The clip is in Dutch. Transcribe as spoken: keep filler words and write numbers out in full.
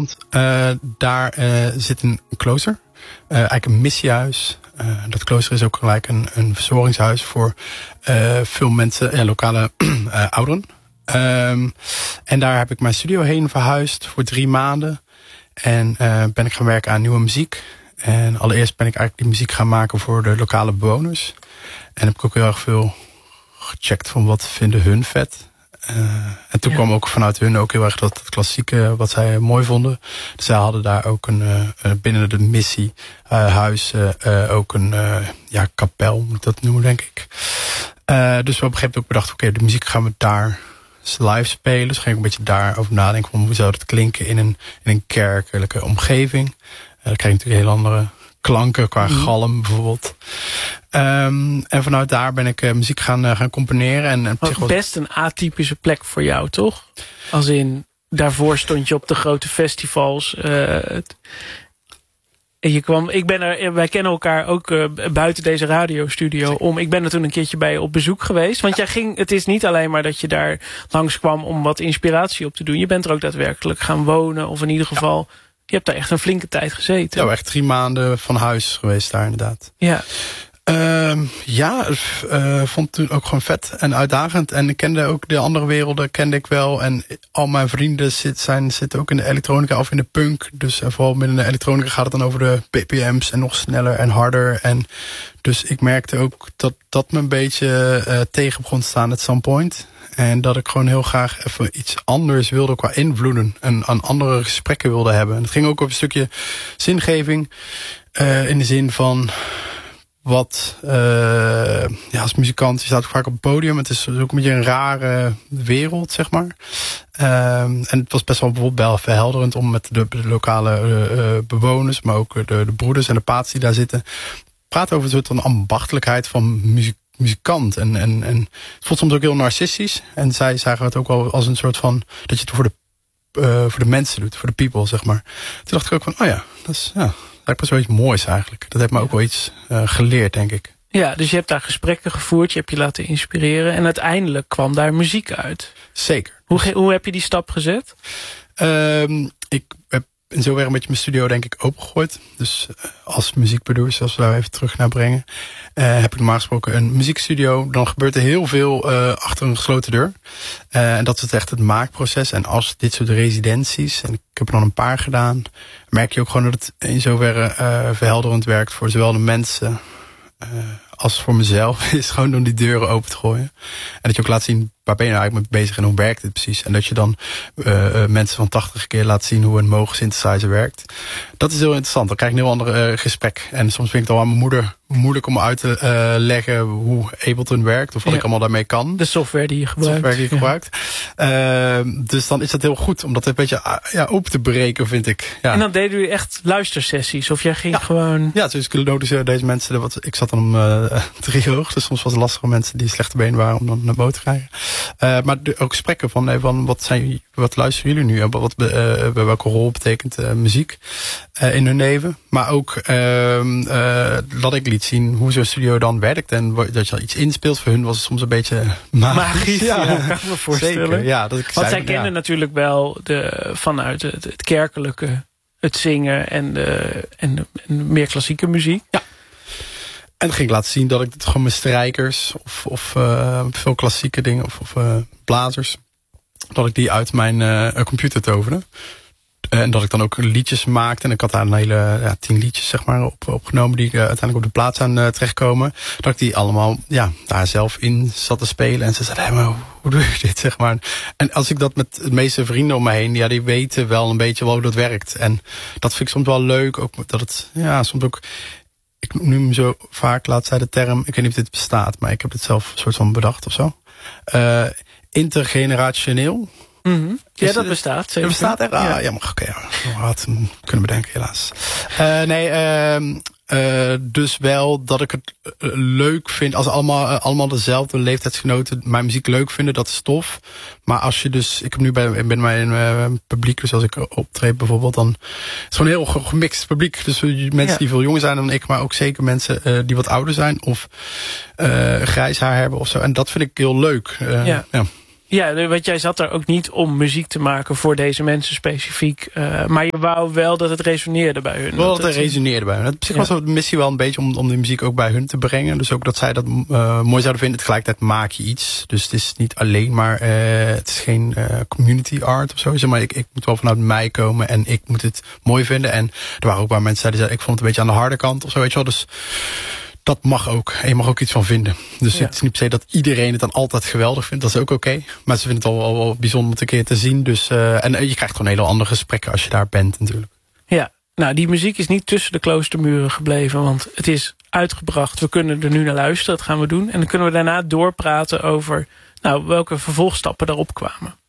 Brabant. Uh, daar uh, zit een klooster. Uh, eigenlijk een missiehuis. Uh, dat klooster is ook gelijk een, een verzorgingshuis voor uh, veel mensen, ja, lokale uh, ouderen. Um, en daar heb ik mijn studio heen verhuisd voor drie maanden. En uh, ben ik gaan werken aan nieuwe muziek. En allereerst ben ik eigenlijk die muziek gaan maken voor de lokale bewoners. En heb ik ook heel erg veel gecheckt van wat vinden hun vet. Uh, en toen ja. kwam ook vanuit hun ook heel erg dat, dat klassieke wat zij mooi vonden. Dus zij hadden daar ook een uh, binnen de missie uh, huis uh, uh, ook een uh, ja, kapel, moet ik dat noemen, denk ik. Uh, dus we op een gegeven moment ook bedacht, oké, okay, de muziek gaan we daar live spelen. Dus ging ik een beetje daarover nadenken van hoe zou dat klinken in een, in een kerkelijke omgeving. Uh, dan krijg je natuurlijk heel andere klanken qua mm. galm bijvoorbeeld. Um, en vanuit daar ben ik uh, muziek gaan, uh, gaan componeren. En, en was best een atypische plek voor jou, toch? Als in, daarvoor stond je op de grote festivals. Uh, en je kwam, ik ben er, wij kennen elkaar ook uh, buiten deze radiostudio om. Ik ben er toen een keertje bij je op bezoek geweest. Want jij ging, het is niet alleen maar dat je daar langskwam om wat inspiratie op te doen. Je bent er ook daadwerkelijk gaan wonen. Of in ieder geval, ja. Je hebt daar echt een flinke tijd gezeten. Ja, echt drie maanden van huis geweest daar inderdaad. Ja. Uh, ja, uh, vond het toen ook gewoon vet en uitdagend. En ik kende ook de andere werelden, kende ik wel. En al mijn vrienden zit, zijn, zitten ook in de elektronica of in de punk. Dus uh, vooral binnen de elektronica gaat het dan over de B P M's en nog sneller en harder. En dus ik merkte ook dat dat me een beetje uh, tegen begon te staan at some point. En dat ik gewoon heel graag even iets anders wilde qua invloeden. En aan andere gesprekken wilde hebben. En het ging ook over een stukje zingeving. Uh, in de zin van wat, uh, ja, als muzikant, je staat ook vaak op het podium. Het is ook een beetje een rare wereld, zeg maar. Uh, en het was best wel bijvoorbeeld wel verhelderend om met de, de lokale uh, bewoners, maar ook de, de broeders en de paats die daar zitten, praten over een soort van ambachtelijkheid van muziek. muzikant. En, en, en het voelt soms ook heel narcistisch. En zij zagen het ook wel als een soort van dat je het voor de, uh, voor de mensen doet, voor de people, zeg maar. Toen dacht ik ook van, oh ja, dat is, ja, dat is wel iets moois eigenlijk. Dat heeft me ook wel iets uh, geleerd, denk ik. Ja, dus je hebt daar gesprekken gevoerd, je hebt je laten inspireren en uiteindelijk kwam daar muziek uit. Zeker. Hoe, hoe heb je die stap gezet? Um, ik heb in zoverre een beetje mijn studio denk ik opengegooid. Dus uh, als muziekproducer, als we daar even terug naar brengen, uh, heb ik normaal gesproken een muziekstudio. Dan gebeurt er heel veel uh, achter een gesloten deur. Uh, en dat is echt het maakproces. En als dit soort residenties, en ik heb er dan een paar gedaan, merk je ook gewoon dat het in zoverre uh, verhelderend werkt voor zowel de mensen uh, als voor mezelf. Is gewoon om die deuren open te gooien. En dat je ook laat zien, waar ben je nou eigenlijk mee bezig en hoe werkt het precies? En dat je dan uh, uh, mensen van tachtig keer laat zien hoe een Moog synthesizer werkt. Dat is heel interessant. Dan krijg je een heel ander uh, gesprek. En soms vind ik het al aan mijn moeder moeilijk om uit te uh, leggen hoe Ableton werkt. Of wat ja. ik allemaal daarmee kan. De software die je gebruikt. De software die je ja. gebruikt. Uh, dus dan is dat heel goed om dat een beetje uh, ja, open te breken, vind ik. Ja. En dan deden jullie echt luistersessies? Of jij ging ja. gewoon... Ja, dus ik nodigde deze mensen... Wat, ik zat dan om uh, drie hoog. Dus soms was het lastig om mensen die slechte been waren om dan naar boven te krijgen. Uh, maar de, ook gesprekken van, nee, van wat, zijn, wat luisteren jullie nu? Wat, uh, welke rol betekent uh, muziek uh, in hun leven? Maar ook uh, uh, dat ik liet zien hoe zo'n studio dan werkt. En dat je al iets inspeelt. Voor hun was het soms een beetje magisch. Magisch, ja, ja, kan ik me voorstellen. Zeker, ja, dat ik Want zei, zij kennen ja. natuurlijk wel de, vanuit het, het kerkelijke, het zingen en de, en de, en de meer klassieke muziek. Ja. En dan ging ik laten zien dat ik het gewoon met strijkers of, of uh, veel klassieke dingen of, of uh, blazers, dat ik die uit mijn uh, computer toverde. En dat ik dan ook liedjes maakte. En ik had daar een hele ja, tien liedjes zeg maar op, opgenomen die uh, uiteindelijk op de plaats aan uh, terechtkomen. Dat ik die allemaal ja, daar zelf in zat te spelen. En ze zeiden, hey, maar hoe doe je dit zeg maar. En als ik dat met de meeste vrienden om me heen, ja, die weten wel een beetje wel hoe dat werkt. En dat vind ik soms wel leuk. Ook dat het, ja, soms ook, ik noem hem zo vaak, laat zij de term, ik weet niet of dit bestaat, maar ik heb het zelf een soort van bedacht of zo. Uh, intergenerationeel. Mm-hmm. Ja, dat bestaat. Zeker. Dat bestaat echt? Ah, ja, maar oké. Okay, ja. Had kunnen bedenken, helaas. Uh, nee, uh, uh, dus wel dat ik het uh, leuk vind als allemaal, uh, allemaal dezelfde leeftijdsgenoten mijn muziek leuk vinden, dat is tof. Maar als je dus, ik heb nu bij, ben bij een uh, publiek, dus als ik optreed bijvoorbeeld, dan is het gewoon een heel gemixt publiek. Dus uh, mensen ja. die veel jonger zijn dan ik, maar ook zeker mensen uh, die wat ouder zijn of uh, grijs haar hebben of zo. En dat vind ik heel leuk. Uh, ja. ja. Ja, want jij zat daar ook niet om muziek te maken voor deze mensen specifiek. Uh, maar je wou wel dat het resoneerde bij hun. Wel dat het het resoneerde bij hun. Op zich ja. was de missie wel een beetje om, om de muziek ook bij hun te brengen. Dus ook dat zij dat uh, mooi zouden vinden. Tegelijkertijd maak je iets. Dus het is niet alleen maar, uh, het is geen uh, community art of zo. Zeg maar ik, ik moet wel vanuit mij komen en ik moet het mooi vinden. En er waren ook waar mensen zeiden, ik vond het een beetje aan de harde kant of zo, weet je wel. Dus dat mag ook. En je mag ook iets van vinden. Dus ja. Het is niet per se dat iedereen het dan altijd geweldig vindt. Dat is ook oké. Okay. Maar ze vinden het al wel, wel bijzonder om het een keer te zien. Dus, uh, en je krijgt gewoon hele andere gesprekken als je daar bent natuurlijk. Ja, nou die muziek is niet tussen de kloostermuren gebleven. Want het is uitgebracht. We kunnen er nu naar luisteren. Dat gaan we doen. En dan kunnen we daarna doorpraten over nou, welke vervolgstappen daarop kwamen.